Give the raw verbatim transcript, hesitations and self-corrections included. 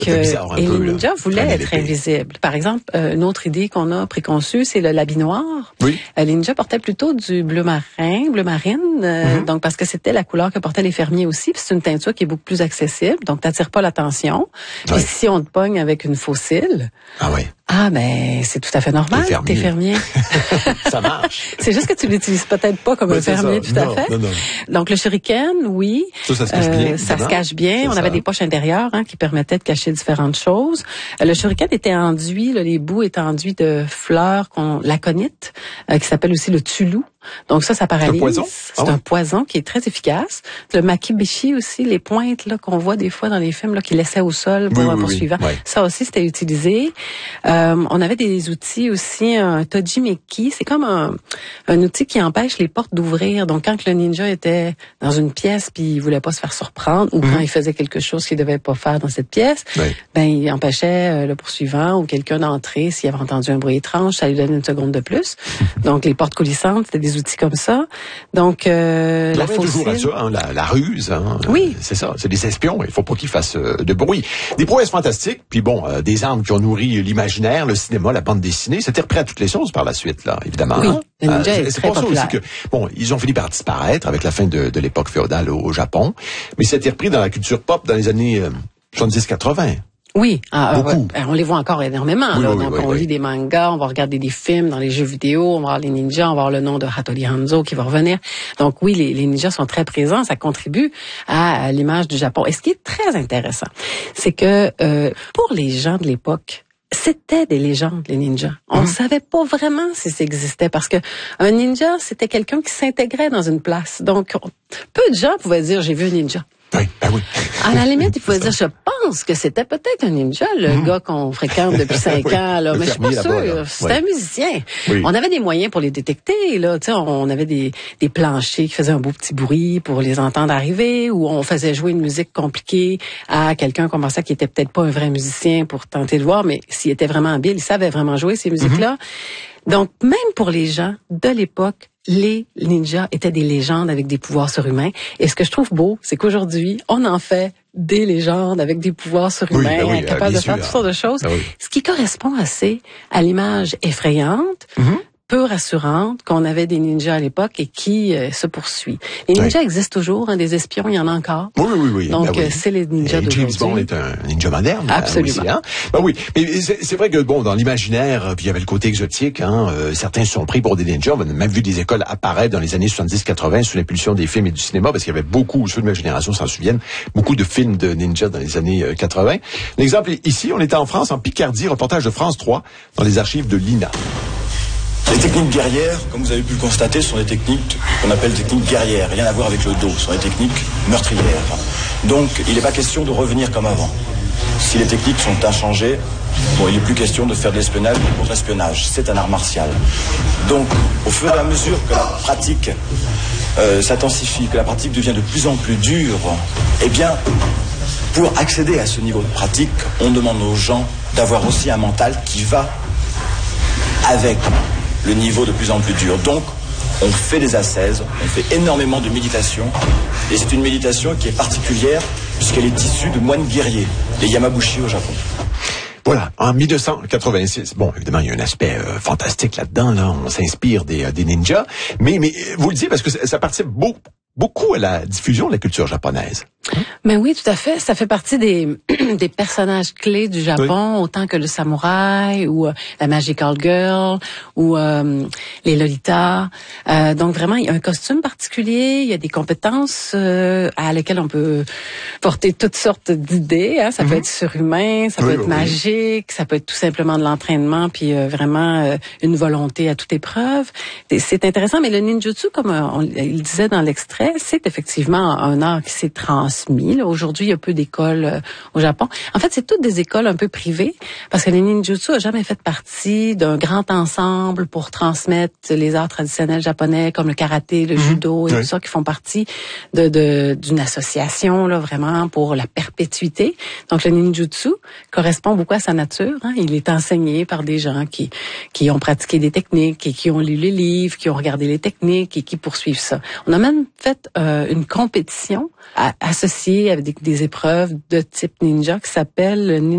et les ninjas voulaient être invisibles. Par exemple, euh, une autre idée qu'on a préconçue, c'est le l'habit noir. Oui. Euh, les ninjas portaient plutôt du bleu marin, bleu marine, euh, mm-hmm. donc parce que c'était la couleur que portaient les fermiers aussi. Puis c'est une teinture qui est beaucoup plus accessible, donc t'attires pas l'attention. Puis oui. si on te pogne avec une fossile, ah oui. Ah, ben, c'est tout à fait normal, t'es fermier. Ça marche. C'est juste que tu l'utilises peut-être pas comme oui, un fermier, ça. tout non, à fait. Non, non. Donc, le shuriken, oui. Ça, ça se cache bien. Euh, ça se cache bien. On ça. avait des poches intérieures hein, qui permettaient de cacher différentes choses. Euh, le shuriken était enduit, là, les bouts étaient enduits de fleurs, qu'on, l'aconite, euh, qui s'appelle aussi le tulu. Donc ça, ça paralyse. C'est un poison? C'est ah, un oui. poison qui est très efficace. Le makibishi aussi, les pointes là qu'on voit des fois dans les films là, qui laissaient au sol pour oui, un oui, poursuivant. Oui. Ça aussi, c'était utilisé. Euh, on avait des outils aussi, un tojimeki. C'est comme un, un outil qui empêche les portes d'ouvrir. Donc quand le ninja était dans une pièce puis il voulait pas se faire surprendre, ou mm-hmm. quand il faisait quelque chose qu'il devait pas faire dans cette pièce, oui. ben il empêchait le poursuivant ou quelqu'un d'entrer s'il avait entendu un bruit étrange. Ça lui donnait une seconde de plus. Donc les portes coulissantes, c'était des outils comme ça. Donc, euh, la fossile... toujours à ça, hein, la, la ruse. Hein, oui. Euh, c'est ça, c'est des espions. Il faut pas qu'ils fassent euh, de bruit. Des prouesses fantastiques, puis bon, euh, des armes qui ont nourri l'imaginaire, le cinéma, la bande dessinée. C'était repris à toutes les sauces par la suite, là, évidemment. Oui, hein. le ninja euh, est c'est très pour ça populaire. aussi que, bon, ils ont fini par disparaître avec la fin de, de l'époque féodale au, au Japon, mais c'était repris dans la culture pop dans les années euh, soixante-dix quatre-vingt. Oui, ah, Beaucoup. Euh, on les voit encore énormément. Oui, là. oui, Donc, oui, on oui. lit des mangas, on va regarder des films dans les jeux vidéo, on va voir les ninjas, on va voir le nom de Hattori Hanzo qui va revenir. Donc, oui, les, les ninjas sont très présents, ça contribue à, à l'image du Japon. Et ce qui est très intéressant, c'est que euh, pour les gens de l'époque, c'était des légendes, les ninjas. On ne mmh. savait pas vraiment si ça existait parce que un ninja, c'était quelqu'un qui s'intégrait dans une place. Donc, on, peu de gens pouvaient dire « j'ai vu un ninja ». Oui, ben oui. À la limite, il pouvait dire, je pense que c'était peut-être un ninja, le mmh. gars qu'on fréquente depuis cinq oui, ans, là. Mais je suis pas sûre. C'était oui. un musicien. Oui. On avait des moyens pour les détecter, là. Tu sais, on avait des, des planchers qui faisaient un beau petit bruit pour les entendre arriver, ou on faisait jouer une musique compliquée à quelqu'un qu'on pensait qui était peut-être pas un vrai musicien pour tenter de voir, mais s'il était vraiment habile, il savait vraiment jouer ces musiques-là. Mmh. Donc, même pour les gens de l'époque, les ninjas étaient des légendes avec des pouvoirs surhumains. Et ce que je trouve beau, c'est qu'aujourd'hui, on en fait des légendes avec des pouvoirs surhumains, oui, ben oui, capables de faire toutes sortes de choses. Ben oui. Ce qui correspond assez à l'image effrayante, mm-hmm. peu rassurante qu'on avait des ninjas à l'époque et qui euh, se poursuit. Les ninjas oui. existent toujours, hein, des espions, il y en a encore. Oui, oui, oui. Donc, ben oui. c'est les ninjas d'aujourd'hui. James Bond est un ninja moderne. Absolument. Aussi, hein? Ben oui, mais c'est, c'est vrai que bon, dans l'imaginaire, puis il y avait le côté exotique. Hein, euh, certains se sont pris pour des ninjas. On a même vu des écoles apparaître dans les années soixante-dix quatre-vingt sous l'impulsion des films et du cinéma, parce qu'il y avait beaucoup, ceux de ma génération s'en souviennent, beaucoup de films de ninjas dans les années euh, quatre-vingt. L'exemple ici, on était en France, en Picardie, reportage de France trois, dans les archives de l'I N A. Les techniques guerrières, comme vous avez pu le constater, sont des techniques qu'on appelle techniques guerrières, rien à voir avec le dos, ce sont des techniques meurtrières. Donc, il n'est pas question de revenir comme avant. Si les techniques sont inchangées, bon, il n'est plus question de faire de l'espionnage ou de contre-espionnage. C'est un art martial. Donc, au fur et à mesure que la pratique euh, s'intensifie, que la pratique devient de plus en plus dure, eh bien, pour accéder à ce niveau de pratique, on demande aux gens d'avoir aussi un mental qui va avec le niveau de plus en plus dur. Donc, on fait des ascèses, on fait énormément de méditation, et c'est une méditation qui est particulière puisqu'elle est issue de moines guerriers, les Yamabushi au Japon. Voilà, en mille deux cent quatre-vingt-six, bon, évidemment, il y a un aspect euh, fantastique là-dedans, là, on s'inspire des, euh, des ninjas, mais, mais vous le dites parce que ça, ça participe beaucoup, beaucoup à la diffusion de la culture japonaise. Mais oui, tout à fait. Ça fait partie des des personnages clés du Japon, oui. autant que le samouraï ou euh, la Magical Girl ou euh, les Lolitas. Euh, donc vraiment, il y a un costume particulier, il y a des compétences euh, à lesquelles on peut porter toutes sortes d'idées. Hein. Ça mm-hmm. peut être surhumain, ça oui, peut être oui. magique, ça peut être tout simplement de l'entraînement, puis euh, vraiment euh, une volonté à toute épreuve. Et c'est intéressant, mais le ninjutsu, comme euh, on, il disait dans l'extrait, c'est effectivement un art qui s'est transmis. Là. Aujourd'hui, il y a peu d'écoles euh, au Japon. En fait, c'est toutes des écoles un peu privées parce que les ninjutsu a jamais fait partie d'un grand ensemble pour transmettre les arts traditionnels japonais comme le karaté, le mmh. judo et oui. tout ça qui font partie de, de d'une association là vraiment pour la perpétuité. Donc le ninjutsu correspond beaucoup à sa nature. Hein. Il est enseigné par des gens qui qui ont pratiqué des techniques et qui ont lu les livres, qui ont regardé les techniques et qui poursuivent ça. On a même fait euh, une compétition à, associée avec des, des épreuves de type ninja qui s'appelle